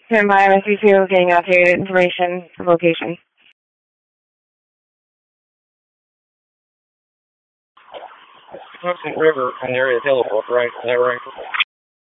Stand by, MSV2, getting updated information for location. Hudson River in the area of Hillbrook, right? Is that right?